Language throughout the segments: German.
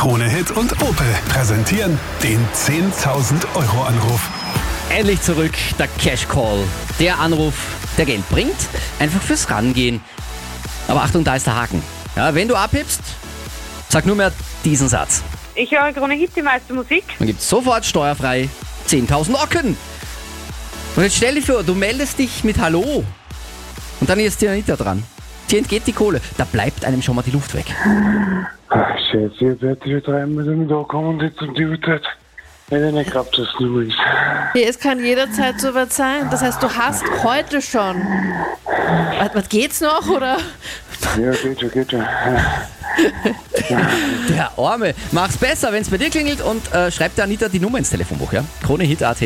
Krone Hit und Opel präsentieren den 10.000 Euro Anruf. Endlich zurück, der Cash Call. Der Anruf, der Geld bringt, einfach fürs Rangehen. Aber Achtung, da ist der Haken. Ja, wenn du abhebst, sag nur mehr diesen Satz. Ich höre Krone Hit, die meiste Musik. Dann gibt's sofort steuerfrei 10.000 Ocken. Und jetzt stell dir vor, du meldest dich mit Hallo. Und dann ist die Anita dran. Dir entgeht die Kohle. Da bleibt einem schon mal die Luft weg. Ach, Scheiße, ich werde wieder dreimal damit ankommen und jetzt um die Uhrzeit. Ich hätte nicht gehabt, dass es nur ist. Ja, es kann jederzeit soweit sein. Das heißt, du hast heute schon. Was geht's noch, oder? Ja, geht schon. Der Arme. Mach's besser, wenn's bei dir klingelt und schreib der Anita die Nummer ins Telefonbuch, ja? KroneHit.at.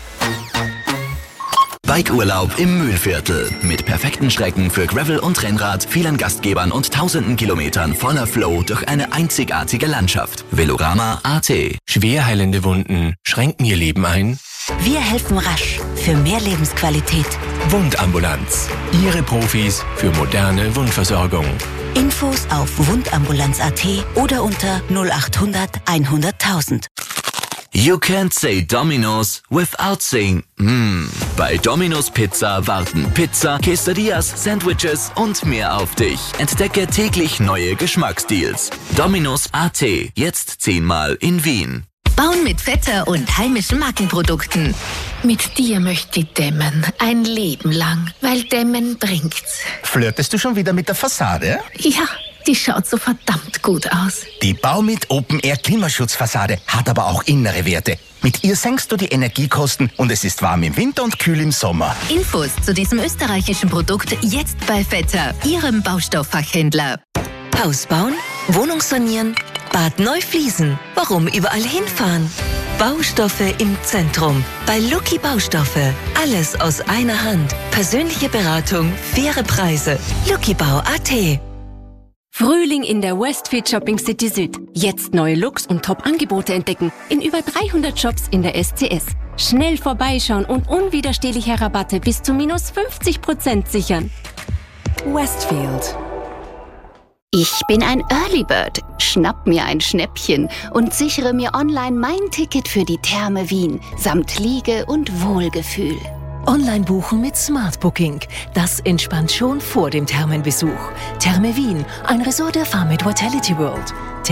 Bikeurlaub im Mühlviertel. Mit perfekten Strecken für Gravel und Rennrad, vielen Gastgebern und tausenden Kilometern voller Flow durch eine einzigartige Landschaft. Velorama.at. Schwer heilende Wunden schränken ihr Leben ein. Wir helfen rasch für mehr Lebensqualität. Wundambulanz. Ihre Profis für moderne Wundversorgung. Infos auf wundambulanz.at oder unter 0800 100.000. You can't say Domino's without saying Bei Domino's Pizza warten Pizza, Quesadillas, Sandwiches und mehr auf dich. Entdecke täglich neue Geschmacksdeals. Domino's.at. Jetzt 10-mal in Wien. Bauen mit Vetter und heimischen Markenprodukten. Mit dir möchte ich dämmen. Ein Leben lang. Weil dämmen bringt's. Flirtest du schon wieder mit der Fassade? Ja, die schaut so verdammt gut aus. Die Baumit Open Air Klimaschutzfassade hat aber auch innere Werte. Mit ihr senkst du die Energiekosten und es ist warm im Winter und kühl im Sommer. Infos zu diesem österreichischen Produkt jetzt bei Vetter, Ihrem Baustofffachhändler. Haus bauen, Wohnung sanieren, Bad neu fließen. Warum überall hinfahren? Baustoffe im Zentrum. Bei Lucky Baustoffe. Alles aus einer Hand. Persönliche Beratung, faire Preise. luckybau.at. Frühling in der Westfield Shopping City Süd. Jetzt neue Looks und Top-Angebote entdecken in über 300 Shops in der SCS. Schnell vorbeischauen und unwiderstehliche Rabatte bis zu minus 50% sichern. Westfield. Ich bin ein Early Bird, schnapp mir ein Schnäppchen und sichere mir online mein Ticket für die Therme Wien samt Liege und Wohlgefühl. Online buchen mit Smart Booking. Das entspannt schon vor dem Thermenbesuch. Therme Wien, ein Resort der Farmit Vitality World.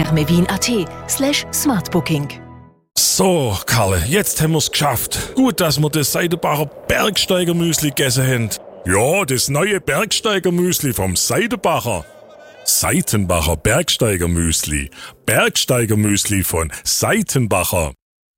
thermewien.at/smartbooking. So, Kalle, jetzt haben wir's geschafft. Gut, dass wir das Seidenbacher Bergsteiger-Müsli gegessen haben. Ja, das neue Bergsteiger-Müsli vom Seidenbacher. Seitenbacher Bergsteiger-Müsli. Bergsteiger-Müsli von Seitenbacher.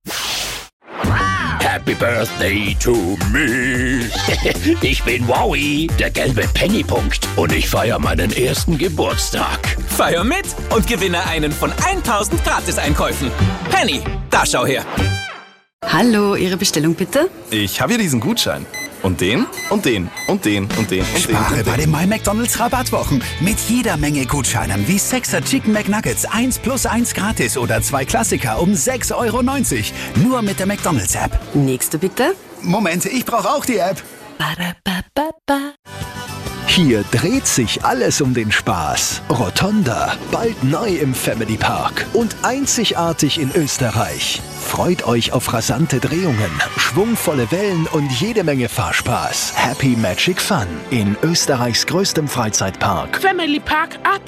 Happy Birthday to me. Ich bin Wowie, der gelbe Pennypunkt. Und ich feiere meinen ersten Geburtstag. Feier mit und gewinne einen von 1000 Gratis-Einkäufen. Penny, da schau her. Hallo, Ihre Bestellung bitte? Ich habe hier diesen Gutschein. Und den, und den, und den, und den, und Spare den. bei den My McDonald's Rabattwochen. Mit jeder Menge Gutscheinen wie 6er Chicken McNuggets 1+1 gratis oder 2 Klassiker um 6,90 €. Nur mit der McDonald's App. Nächste bitte. Moment, ich brauche auch die App. Hier dreht sich alles um den Spaß. Rotonda, bald neu im Family Park und einzigartig in Österreich. Freut euch auf rasante Drehungen, schwungvolle Wellen und jede Menge Fahrspaß. Happy Magic Fun in Österreichs größtem Freizeitpark. Family Park AT.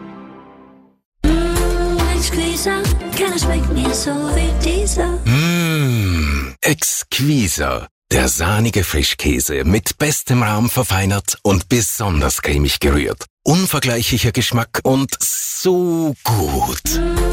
Exquisite. Der sahnige Frischkäse mit bestem Rahm verfeinert und besonders cremig gerührt. Unvergleichlicher Geschmack und so gut.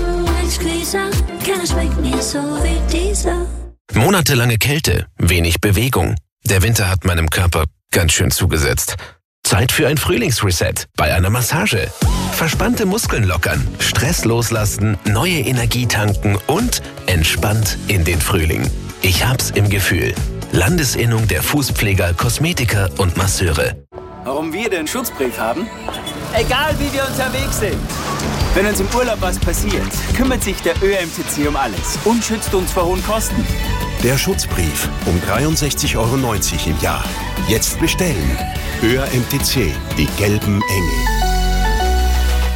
Monatelange Kälte, wenig Bewegung. Der Winter hat meinem Körper ganz schön zugesetzt. Zeit für ein Frühlingsreset bei einer Massage. Verspannte Muskeln lockern, Stress loslassen, neue Energie tanken und entspannt in den Frühling. Ich hab's im Gefühl. Landesinnung der Fußpfleger, Kosmetiker und Masseure. Warum wir den Schutzbrief haben? Egal wie wir unterwegs sind. Wenn uns im Urlaub was passiert, kümmert sich der ÖMTC um alles und schützt uns vor hohen Kosten. Der Schutzbrief um 63,90 € im Jahr. Jetzt bestellen. ÖMTC, die gelben Engel.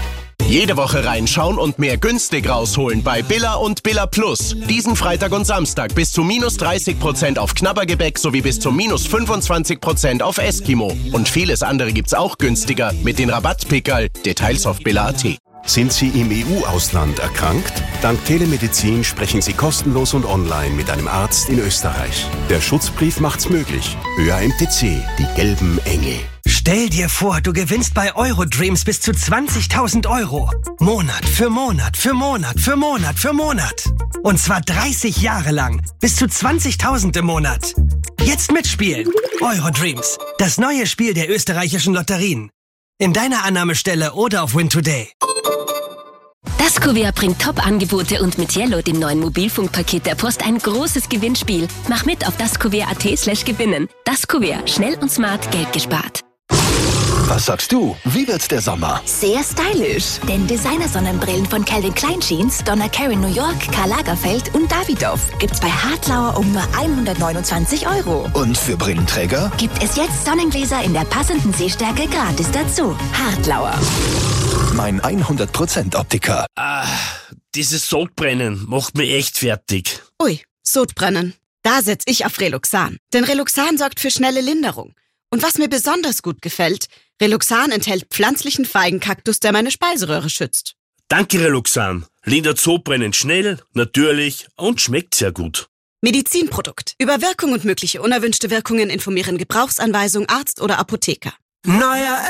Jede Woche reinschauen und mehr günstig rausholen bei Billa und Billa Plus. Diesen Freitag und Samstag bis zu minus 30% auf Knabbergebäck sowie bis zu minus 25% auf Eskimo. Und vieles andere gibt's auch günstiger mit den Rabattpickerl. Details auf billa.at. Sind Sie im EU-Ausland erkrankt? Dank Telemedizin sprechen Sie kostenlos und online mit einem Arzt in Österreich. Der Schutzbrief macht's möglich. ÖAMTC, die gelben Engel. Stell dir vor, du gewinnst bei Eurodreams bis zu 20.000 Euro. Monat für Monat für Monat für Monat für Monat. Und zwar 30 Jahre lang. Bis zu 20.000 im Monat. Jetzt mitspielen. Eurodreams. Das neue Spiel der österreichischen Lotterien. In deiner Annahmestelle oder auf Win Today. Dascover bringt Top-Angebote und mit Yellow, dem neuen Mobilfunkpaket der Post, ein großes Gewinnspiel. Mach mit auf dascover.at/gewinnen. Dascover, schnell und smart Geld gespart. Was sagst du? Wie wird der Sommer? Sehr stylisch, denn Designer-Sonnenbrillen von Calvin Klein Jeans, Donna Karan New York, Karl Lagerfeld und Davidoff gibt's bei Hartlauer um nur 129 €. Und für Brillenträger? Gibt es jetzt Sonnengläser in der passenden Sehstärke gratis dazu. Hartlauer. Mein 100% Optiker. Dieses Sodbrennen macht mich echt fertig. Ui, Sodbrennen. Da setz ich auf Reluxan. Denn Reluxan sorgt für schnelle Linderung. Und was mir besonders gut gefällt, Reluxan enthält pflanzlichen Feigenkaktus, der meine Speiseröhre schützt. Danke, Reluxan. Lindert Sodbrennen schnell, natürlich und schmeckt sehr gut. Medizinprodukt. Über Wirkung und mögliche unerwünschte Wirkungen informieren Gebrauchsanweisung, Arzt oder Apotheker. Neuer